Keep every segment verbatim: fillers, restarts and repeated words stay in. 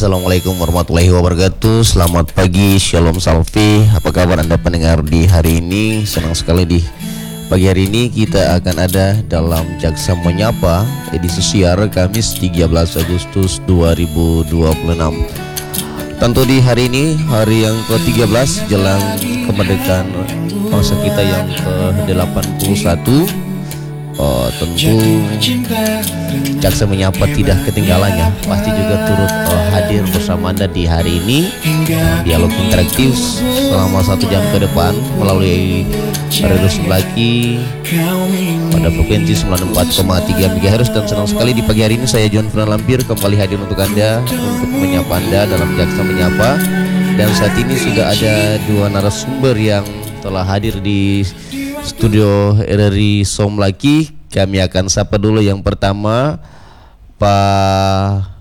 Assalamualaikum warahmatullahi wabarakatuh. Selamat pagi, Shalom Salve. Apa kabar Anda pendengar di hari ini? Senang sekali di pagi hari ini kita akan ada dalam Jaksa Menyapa edisi siar Kamis tiga belas Agustus dua ribu dua puluh enam. Tentu di hari ini, hari yang ke tiga belas jelang kemerdekaan bangsa kita yang ke delapan puluh satu. Oh, tentu Jaksa Menyapa tidak ketinggalannya, pasti juga turut uh, hadir bersama Anda di hari ini. Dialog interaktif selama satu jam ke depan melalui Radio Semlaki pada frekuensi sembilan puluh empat koma tiga megahertz. Dan senang sekali di pagi hari ini saya John Fernand Lampir kembali hadir untuk Anda, untuk menyapa Anda dalam Jaksa Menyapa. Dan saat ini sudah ada dua narasumber yang telah hadir di studio R R I Somlaki. Kami akan sapa dulu yang pertama Pak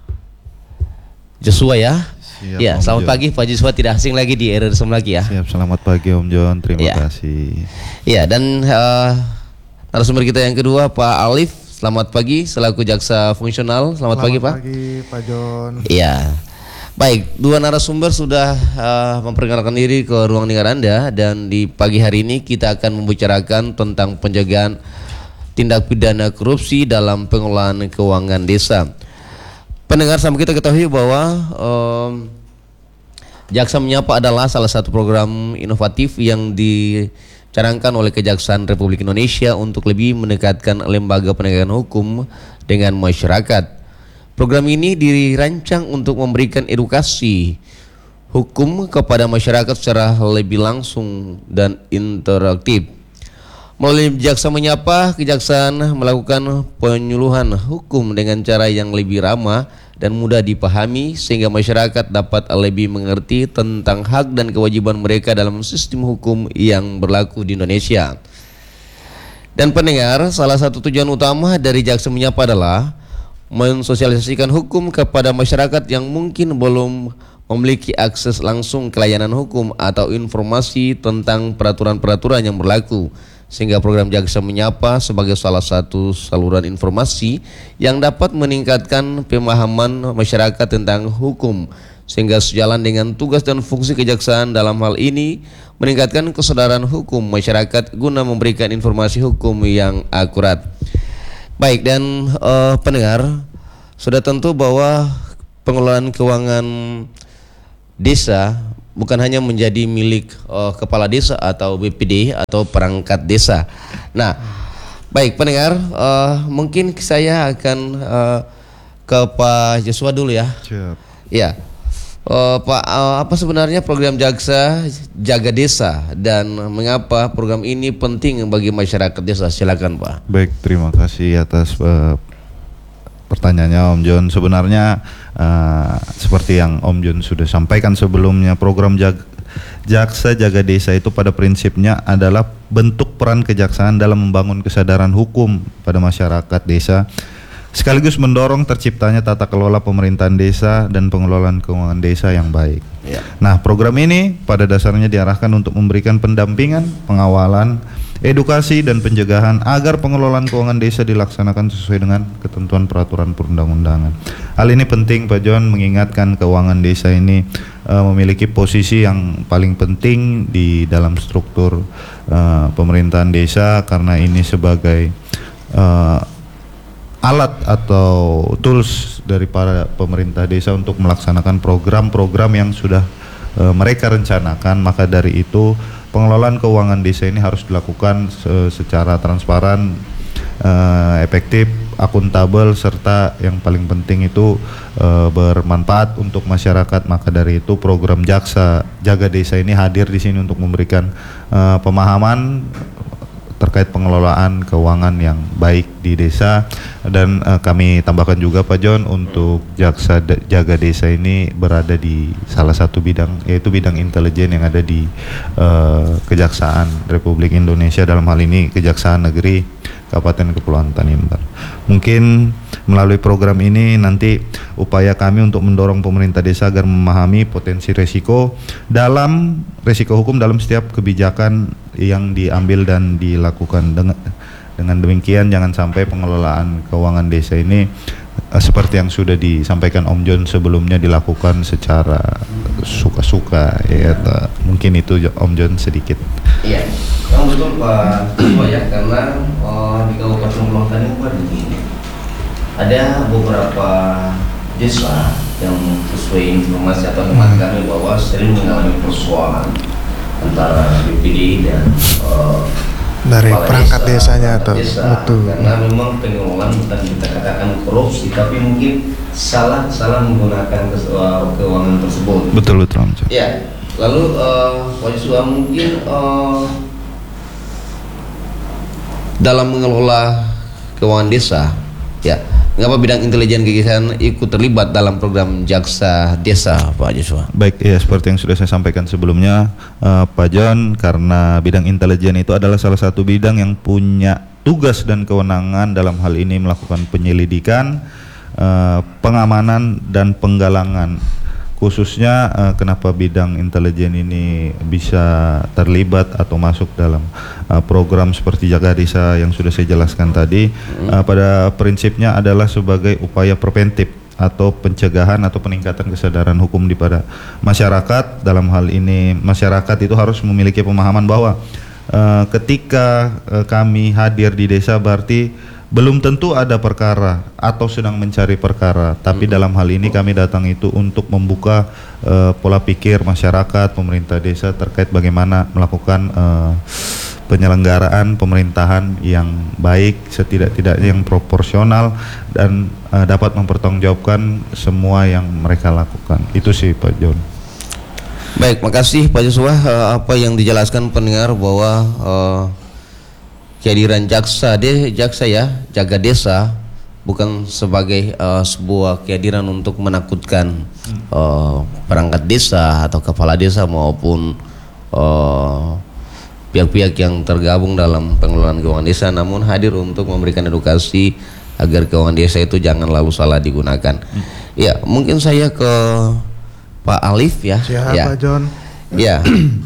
Joshua ya. Siap, ya, Om selamat John. pagi Pak Joshua, tidak asing lagi di R R I Somlaki ya. Siap, selamat pagi Om John, terima ya. kasih. Ya, dan uh, narasumber kita yang kedua Pak Alif. Selamat pagi selaku jaksa fungsional. Selamat, selamat pagi Pak. Selamat pagi Pak John. Iya. Baik, dua narasumber sudah uh, memperkenalkan diri ke ruang dengar Anda, dan di pagi hari ini kita akan membicarakan tentang penjagaan tindak pidana korupsi dalam pengelolaan keuangan desa. Pendengar, sama kita ketahui bahwa um, Jaksa Menyapa adalah salah satu program inovatif yang dicanangkan oleh Kejaksaan Republik Indonesia untuk lebih mendekatkan lembaga penegakan hukum dengan masyarakat. Program ini dirancang untuk memberikan edukasi hukum kepada masyarakat secara lebih langsung dan interaktif. Melalui Jaksa Menyapa, Kejaksaan melakukan penyuluhan hukum dengan cara yang lebih ramah dan mudah dipahami sehingga masyarakat dapat lebih mengerti tentang hak dan kewajiban mereka dalam sistem hukum yang berlaku di Indonesia. Dan pendengar, salah satu tujuan utama dari Jaksa Menyapa adalah mensosialisasikan hukum kepada masyarakat yang mungkin belum memiliki akses langsung ke layanan hukum atau informasi tentang peraturan-peraturan yang berlaku, sehingga program Jaksa Menyapa sebagai salah satu saluran informasi yang dapat meningkatkan pemahaman masyarakat tentang hukum, sehingga sejalan dengan tugas dan fungsi kejaksaan dalam hal ini meningkatkan kesadaran hukum masyarakat guna memberikan informasi hukum yang akurat. Baik, dan uh, pendengar, sudah tentu bahwa pengelolaan keuangan desa bukan hanya menjadi milik uh, kepala desa atau B P D atau perangkat desa. Nah, baik pendengar, uh, mungkin saya akan uh, ke Pak Joshua dulu ya. Siap. Ya, uh, Pak, uh, apa sebenarnya program Jaksa Jaga Desa dan mengapa program ini penting bagi masyarakat desa? Silakan Pak. Baik, terima kasih atas uh, pertanyaannya Om John. Sebenarnya uh, seperti yang Om John sudah sampaikan sebelumnya, program Jag- Jaksa Jaga Desa itu pada prinsipnya adalah bentuk peran kejaksaan dalam membangun kesadaran hukum pada masyarakat desa, sekaligus mendorong terciptanya tata kelola pemerintahan desa dan pengelolaan keuangan desa yang baik. Ya. Nah, program ini pada dasarnya diarahkan untuk memberikan pendampingan, pengawalan, edukasi dan pencegahan agar pengelolaan keuangan desa dilaksanakan sesuai dengan ketentuan peraturan perundang-undangan. Hal ini penting Pak John, mengingatkan keuangan desa ini uh, memiliki posisi yang paling penting di dalam struktur uh, pemerintahan desa, karena ini sebagai uh, alat atau tools dari para pemerintah desa untuk melaksanakan program-program yang sudah uh, mereka rencanakan. Maka dari itu pengelolaan keuangan desa ini harus dilakukan se- secara transparan, uh, efektif, akuntabel, serta yang paling penting itu uh, bermanfaat untuk masyarakat. Maka dari itu program Jaksa Jaga Desa ini hadir di sini untuk memberikan uh, pemahaman terkait pengelolaan keuangan yang baik di desa. Dan uh, kami tambahkan juga Pak John, untuk Jaksa D- Jaga Desa ini berada di salah satu bidang, yaitu bidang intelijen yang ada di uh, Kejaksaan Republik Indonesia, dalam hal ini Kejaksaan Negeri Kabupaten Kepulauan Tanimbar. Mungkin melalui program ini nanti upaya kami untuk mendorong pemerintah desa agar memahami potensi resiko dalam resiko hukum dalam setiap kebijakan yang diambil dan dilakukan. Dengan, dengan demikian jangan sampai pengelolaan keuangan desa ini uh, seperti yang sudah disampaikan Om John sebelumnya dilakukan secara suka-suka ya. Uh, mungkin itu Om John sedikit. Iya, yang betul Pak Ketua ya, karena uh, di Kabupaten Pulau Tani begini ada beberapa desa yang sesuai informasi atau teman kami bahwa sering mengalami persoalan antara B P D dan uh, dari perangkat desa, desanya atau desa. betul. Karena memang pengelolaan bukan kita katakan korupsi, tapi mungkin salah salah menggunakan keuangan tersebut. Betul betul Om John. Ya, lalu uh, Pak Yusua mungkin uh, dalam mengelola keuangan desa, ya, mengapa bidang intelijen kegiatan ikut terlibat dalam program Jaksa Desa, Pak Yusua? Baik, ya seperti yang sudah saya sampaikan sebelumnya, uh, Pak John, karena bidang intelijen itu adalah salah satu bidang yang punya tugas dan kewenangan dalam hal ini melakukan penyelidikan, uh, pengamanan dan penggalangan. Khususnya uh, kenapa bidang intelijen ini bisa terlibat atau masuk dalam uh, program seperti Jaga Desa yang sudah saya jelaskan tadi, hmm. uh, pada prinsipnya adalah sebagai upaya preventif atau pencegahan atau peningkatan kesadaran hukum di pada masyarakat. Dalam hal ini masyarakat itu harus memiliki pemahaman bahwa uh, ketika uh, kami hadir di desa berarti belum tentu ada perkara atau sedang mencari perkara, tapi hmm. dalam hal ini kami datang itu untuk membuka uh, pola pikir masyarakat, pemerintah desa terkait bagaimana melakukan uh, penyelenggaraan pemerintahan yang baik, setidak-tidaknya yang proporsional dan uh, dapat mempertanggungjawabkan semua yang mereka lakukan. Itu sih Pak John. Baik, makasih Pak Yusua, uh, apa yang dijelaskan pendengar bahwa uh, kehadiran jaksa de jaksa ya jaga desa bukan sebagai uh, sebuah kehadiran untuk menakutkan uh, perangkat desa atau kepala desa maupun uh, pihak-pihak yang tergabung dalam pengelolaan keuangan desa, namun hadir untuk memberikan edukasi agar keuangan desa itu jangan lalu salah digunakan. Hmm. Ya, mungkin saya ke Pak Alif ya. Siapa ya. Pak John? Ya,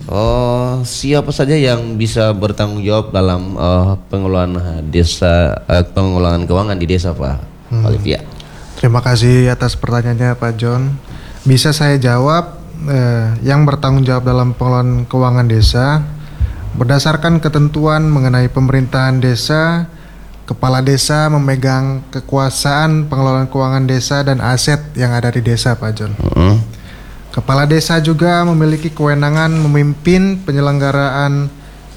oh, siapa saja yang bisa bertanggung jawab dalam uh, pengelolaan desa, uh, pengelolaan keuangan di desa, Pak hmm. Olivia? Terima kasih atas pertanyaannya, Pak John. Bisa saya jawab, eh, yang bertanggung jawab dalam pengelolaan keuangan desa berdasarkan ketentuan mengenai pemerintahan desa. Kepala desa memegang kekuasaan pengelolaan keuangan desa dan aset yang ada di desa, Pak John. Hmm. Kepala desa juga memiliki kewenangan memimpin penyelenggaraan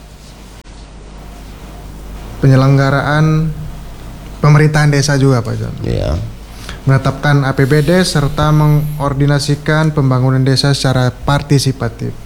penyelenggaraan pemerintahan desa juga, Pak John. Yeah. Menetapkan A P B D serta mengordinasikan pembangunan desa secara partisipatif.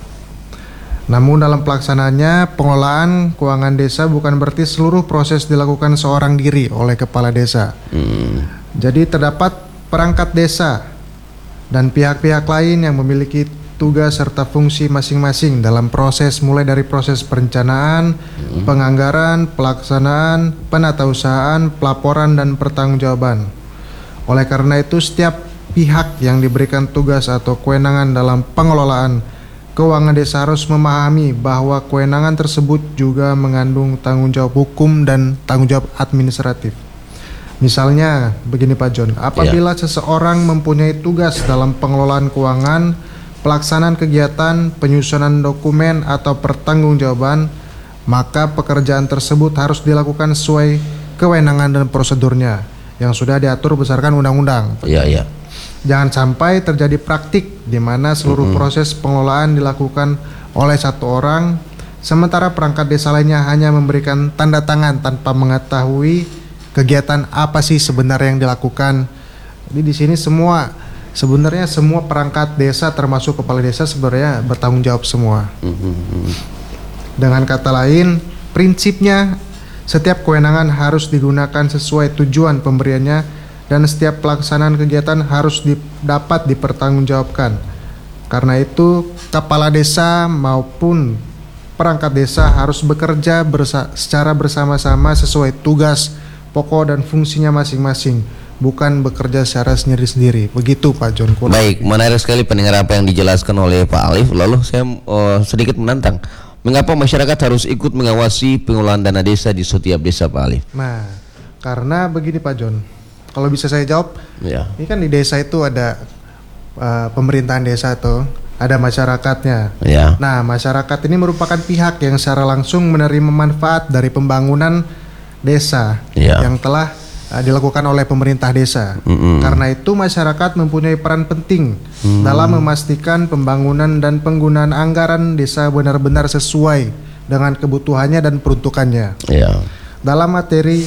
Namun dalam pelaksanaannya, pengelolaan keuangan desa bukan berarti seluruh proses dilakukan seorang diri oleh kepala desa. Mm. Jadi terdapat perangkat desa dan pihak-pihak lain yang memiliki tugas serta fungsi masing-masing dalam proses mulai dari proses perencanaan, hmm. penganggaran, pelaksanaan, penatausahaan, pelaporan dan pertanggungjawaban. Oleh karena itu setiap pihak yang diberikan tugas atau kewenangan dalam pengelolaan keuangan desa harus memahami bahwa kewenangan tersebut juga mengandung tanggung jawab hukum dan tanggung jawab administratif. Misalnya begini Pak John, apabila yeah. seseorang mempunyai tugas dalam pengelolaan keuangan, pelaksanaan kegiatan, penyusunan dokumen atau pertanggungjawaban, maka pekerjaan tersebut harus dilakukan sesuai kewenangan dan prosedurnya yang sudah diatur berdasarkan undang-undang. Iya, yeah, iya. Yeah. Jangan sampai terjadi praktik di mana seluruh mm-hmm. proses pengelolaan dilakukan oleh satu orang, sementara perangkat desa lainnya hanya memberikan tanda tangan tanpa mengetahui kegiatan apa sih sebenarnya yang dilakukan. Jadi di sini semua sebenarnya semua perangkat desa termasuk kepala desa sebenarnya bertanggung jawab semua. Mm-hmm. Dengan kata lain, prinsipnya setiap kewenangan harus digunakan sesuai tujuan pemberiannya dan setiap pelaksanaan kegiatan harus di, dapat dipertanggungjawabkan. Karena itu, kepala desa maupun perangkat desa harus bekerja bersa- secara bersama-sama sesuai tugas pokok dan fungsinya masing-masing, bukan bekerja secara sendiri-sendiri. Begitu Pak John. Kurang. Baik, menarik sekali pendengar apa yang dijelaskan oleh Pak Alif. Lalu saya uh, sedikit menantang, mengapa masyarakat harus ikut mengawasi pengelolaan dana desa di setiap desa, Pak Alif? Nah, karena begini Pak John, kalau bisa saya jawab, Ya. ini kan di desa itu ada uh, pemerintahan desa tuh, ada masyarakatnya. Ya. Nah, masyarakat ini merupakan pihak yang secara langsung menerima manfaat dari pembangunan desa Ya. yang telah uh, dilakukan oleh pemerintah desa. Mm-mm. Karena itu masyarakat mempunyai peran penting Mm. dalam memastikan pembangunan dan penggunaan anggaran desa benar-benar sesuai dengan kebutuhannya dan peruntukannya. Ya. Dalam materi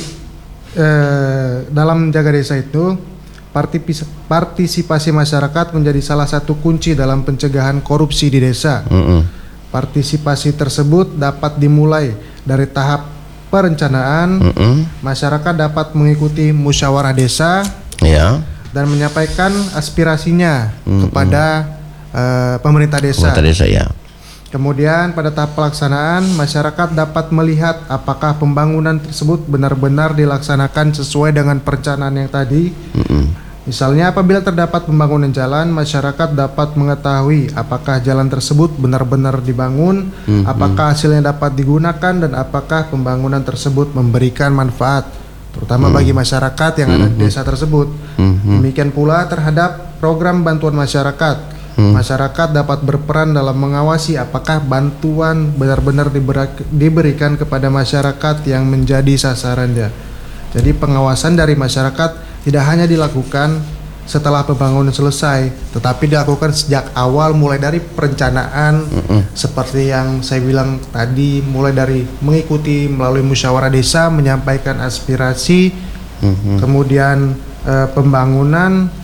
eh, dalam menjaga desa itu, partipis- partisipasi masyarakat menjadi salah satu kunci dalam pencegahan korupsi di desa. Mm-mm. Partisipasi tersebut dapat dimulai dari tahap perencanaan. Mm-mm. Masyarakat dapat mengikuti musyawarah desa Ya. dan menyampaikan aspirasinya Mm-mm. kepada eh, pemerintah desa. Pemerintah desa ya. Kemudian pada tahap pelaksanaan, masyarakat dapat melihat apakah pembangunan tersebut benar-benar dilaksanakan sesuai dengan perencanaan yang tadi. Mm-mm. Misalnya apabila terdapat pembangunan jalan, masyarakat dapat mengetahui apakah jalan tersebut benar-benar dibangun, Mhm. apakah hasilnya dapat digunakan, dan apakah pembangunan tersebut memberikan manfaat, terutama bagi masyarakat yang ada di desa tersebut. Mhm. Demikian pula terhadap program bantuan masyarakat. Hmm. Masyarakat dapat berperan dalam mengawasi apakah bantuan benar-benar dibera- diberikan kepada masyarakat yang menjadi sasarannya. Jadi pengawasan dari masyarakat tidak hanya dilakukan setelah pembangunan selesai, tetapi dilakukan sejak awal, mulai dari perencanaan, Mm-mm. seperti yang saya bilang tadi, mulai dari mengikuti melalui musyawarah desa, menyampaikan aspirasi, Mhm. kemudian eh, pembangunan,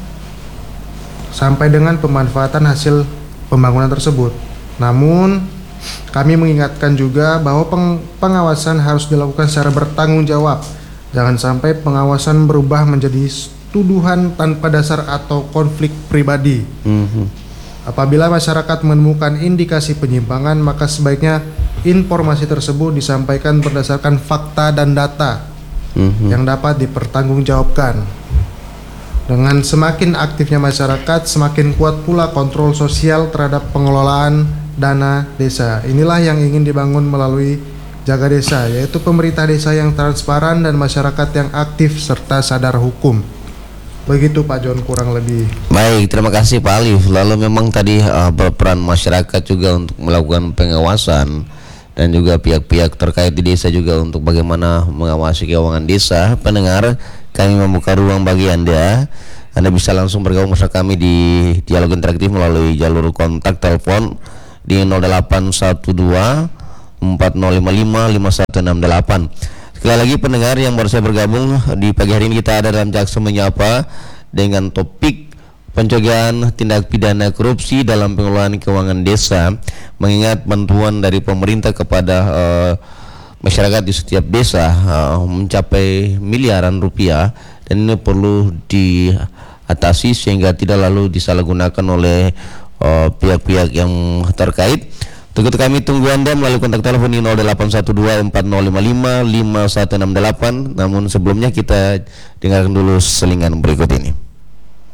sampai dengan pemanfaatan hasil pembangunan tersebut. Namun, kami mengingatkan juga bahwa peng- pengawasan harus dilakukan secara bertanggung jawab. Jangan sampai pengawasan berubah menjadi tuduhan tanpa dasar atau konflik pribadi. Mhm. Apabila masyarakat menemukan indikasi penyimpangan, maka sebaiknya informasi tersebut disampaikan berdasarkan fakta dan data Mhm. yang dapat dipertanggungjawabkan. Dengan semakin aktifnya masyarakat, semakin kuat pula kontrol sosial terhadap pengelolaan dana desa. Inilah yang ingin dibangun melalui Jaga Desa, yaitu pemerintah desa yang transparan dan masyarakat yang aktif serta sadar hukum. Begitu Pak John kurang lebih. Baik, terima kasih Pak Alif. Lalu memang tadi uh, berperan masyarakat juga untuk melakukan pengawasan dan juga pihak-pihak terkait di desa juga untuk bagaimana mengawasi keuangan desa. Pendengar, kami membuka ruang bagi Anda. Anda bisa langsung bergabung bersama kami di dialog interaktif melalui jalur kontak telepon di nol delapan satu dua empat nol lima lima lima satu enam delapan. Sekali lagi pendengar yang baru saya bergabung di pagi hari ini, kita ada dalam Jaksa Menyapa dengan topik pencegahan tindak pidana korupsi dalam pengelolaan keuangan desa, mengingat bantuan dari pemerintah kepada uh, masyarakat di setiap desa uh, mencapai miliaran rupiah, dan ini perlu diatasi sehingga tidak lalu disalahgunakan oleh uh, pihak-pihak yang terkait. Untuk kami tunggu Anda melalui kontak telepon di nol delapan satu dua empat nol lima lima lima satu enam delapan. Namun sebelumnya kita dengarkan dulu selingan berikut ini.